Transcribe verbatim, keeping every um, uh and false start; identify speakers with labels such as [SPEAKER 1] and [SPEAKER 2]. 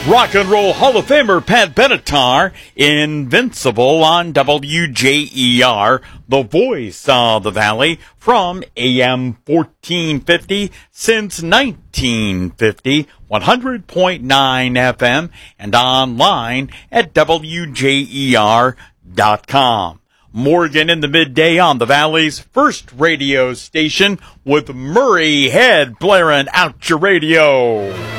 [SPEAKER 1] Rock and Roll Hall of Famer Pat Benatar, Invincible on W J E R, the voice of the Valley, from A M fourteen fifty since nineteen fifty, one hundred point nine F M, and online at W J E R dot com. Morgan in the midday on the Valley's first radio station with Murray Head blaring out your radio.